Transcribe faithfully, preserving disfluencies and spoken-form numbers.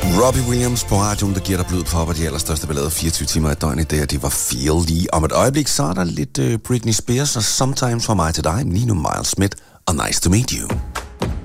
Robbie Williams på radioen, der giver dig blod på de allerstørste ballader fireogtyve timer i døgnet. Det, det var Feel. Lige om et øjeblik, så er der lidt uh, Britney Spears og Sometimes fra mig til dig, Nino Miles Smith og Nice to Meet You.